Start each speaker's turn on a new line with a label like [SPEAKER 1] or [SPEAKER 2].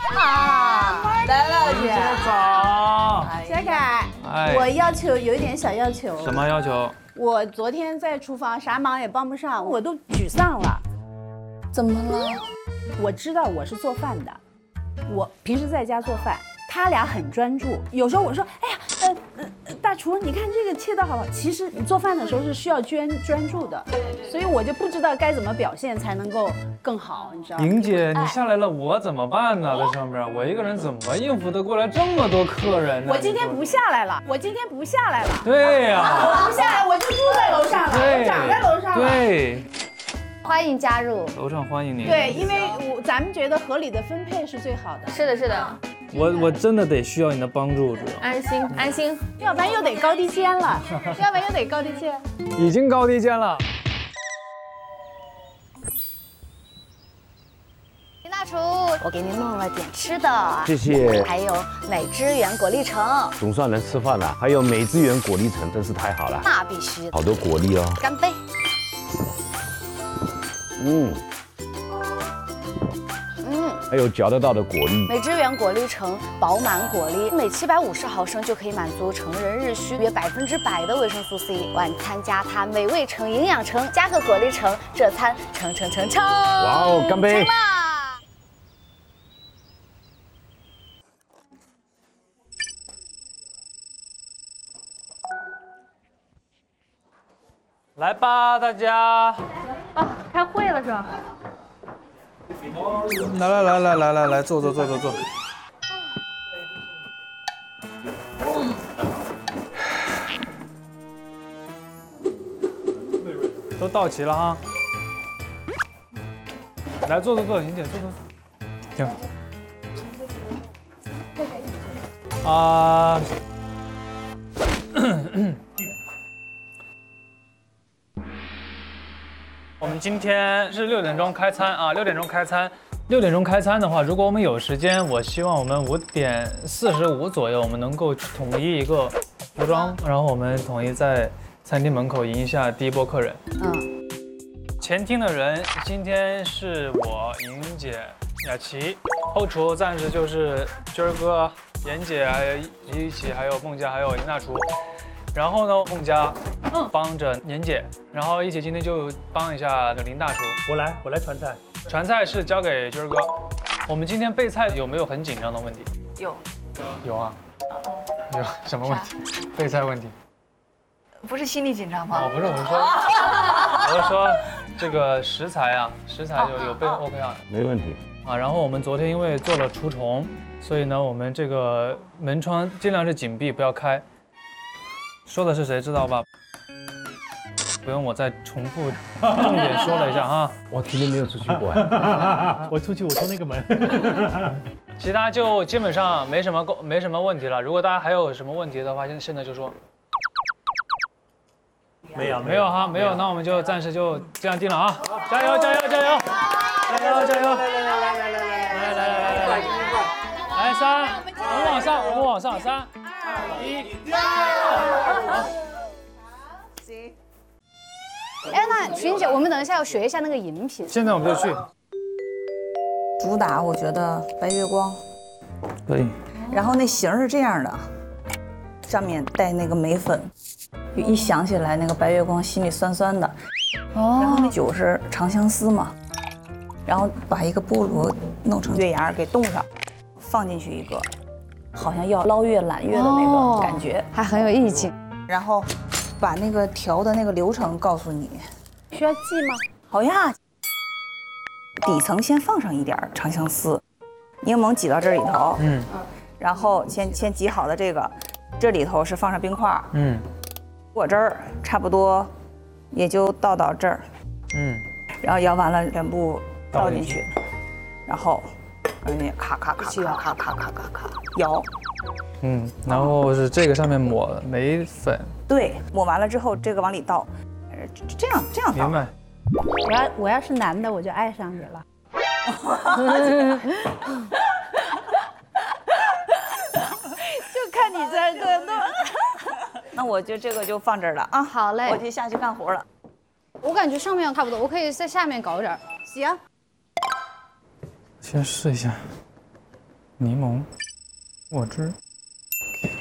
[SPEAKER 1] 啊，来了，姐。
[SPEAKER 2] 早。
[SPEAKER 3] 小凯，我有一点小要求。
[SPEAKER 2] 什么要求？
[SPEAKER 3] 我昨天在厨房啥忙也帮不上，我都沮丧了。
[SPEAKER 1] 怎么了？
[SPEAKER 3] 我知道我是做饭的，我平时在家做饭，他俩很专注。有时候我说，哎呀，大厨，你看这个切得好不好？其实你做饭的时候是需要专注的，所以我就不知道该怎么表现才能够更好，你知道吗？
[SPEAKER 2] 莹姐，你下来了，我怎么办呢？在上边，我一个人怎么应付得过来这么多客人呢？
[SPEAKER 3] 我今天不下来了，
[SPEAKER 2] 对呀，
[SPEAKER 3] 我不下来，我就住在楼上了，我长在楼上了。
[SPEAKER 2] 对。
[SPEAKER 1] 欢迎加入，
[SPEAKER 2] 楼上欢迎你。
[SPEAKER 3] 对，因为咱们觉得合理的分配是最好的。
[SPEAKER 1] 是的，是的。
[SPEAKER 2] 我真的得需要你的帮助，主要。
[SPEAKER 1] 安心，
[SPEAKER 3] 要不然又得高低肩了，
[SPEAKER 2] 已经高低肩了。
[SPEAKER 1] 林大厨，我给您弄了点吃的，
[SPEAKER 4] 谢谢。
[SPEAKER 1] 还有美汁源果粒橙，
[SPEAKER 4] 总算能吃饭了。还有美汁源果粒橙，真是太好了。
[SPEAKER 1] 那必须的。
[SPEAKER 4] 好多果粒哦。
[SPEAKER 1] 干杯。
[SPEAKER 4] 还有嚼得到的果粒。
[SPEAKER 1] 美汁源果粒橙，饱满果粒，每750毫升就可以满足成人日需约100%的维生素 C。晚餐加它，美味橙，营养橙，加个果粒橙，这餐橙。
[SPEAKER 4] 哇哦，干杯！
[SPEAKER 2] 来吧，大家。
[SPEAKER 1] 开会了是吧？
[SPEAKER 2] 来，坐。都到齐了哈。来，坐，莹姐，坐。行。我们今天是6点钟开餐啊，6点钟开餐。6点钟开餐的话，如果我们有时间，我希望我们5点45左右，我们能够统一一个服装，然后我们统一在餐厅门口迎一下第一波客人。前厅的人今天是我、莹姐、雅琪，后厨暂时就是军儿哥、妍姐，还有一起，还有孟佳，还有林大厨。然后呢，孟佳帮着妍姐，然后一起今天就帮一下林大厨。
[SPEAKER 5] 我来传菜。
[SPEAKER 2] 传菜是交给军儿哥。我们今天备菜有没有很紧张的问题？有啊。有什么问题？备菜问题？
[SPEAKER 6] 不是心理紧张吗？
[SPEAKER 2] 哦，不是，我是说这个食材有备 OK 啊？
[SPEAKER 4] 没问题
[SPEAKER 2] 啊。然后我们昨天因为做了除虫，所以呢，我们这个门窗尽量是紧闭，不要开。说的是谁知道吧？不用我再重复重点说了一下哈。
[SPEAKER 4] 我今天没有出去过。
[SPEAKER 5] 我出去，我从那个门。
[SPEAKER 2] 其他就基本上没什么问题了。如果大家还有什么问题的话，现在就说。
[SPEAKER 5] 没有
[SPEAKER 2] 哈，没有，那我们就暂时就这样定了啊！加油！来，我们往上，3、2、1，
[SPEAKER 1] 行。哎，那徐英姐，我们等一下要学一下那个饮品。
[SPEAKER 2] 现在我们就去。
[SPEAKER 6] 主打我觉得白月光，
[SPEAKER 2] 可以。
[SPEAKER 6] 然后那形是这样的，上面带那个眉粉，就一想起来那个白月光心里酸酸的。然后那酒是长相思嘛，然后把一个菠萝弄成月牙给冻上，放进去一个，好像要捞月揽月的那个感觉，
[SPEAKER 1] 还很有意境。
[SPEAKER 6] 然后把那个调的那个流程告诉你，
[SPEAKER 3] 需要记吗？
[SPEAKER 6] 好呀。底层先放上一点长相思，柠檬挤到这里头，然后先挤好的这里头是放上冰块，果汁儿差不多也就倒到这儿，然后摇完了全部倒进去，然后你咔摇，
[SPEAKER 2] 然后是这个上面抹眉粉，
[SPEAKER 6] 对，抹完了之后这个往里倒，这样倒，
[SPEAKER 2] 明白。
[SPEAKER 3] 我要是男的，我就爱上你了。就看你在这弄。
[SPEAKER 6] 那我就这个就放这儿了啊。
[SPEAKER 1] 好嘞，
[SPEAKER 6] 我就下去干活了。
[SPEAKER 1] 我感觉上面差不多，我可以在下面搞点儿。
[SPEAKER 3] 行。
[SPEAKER 2] 先试一下。 柠檬、果汁。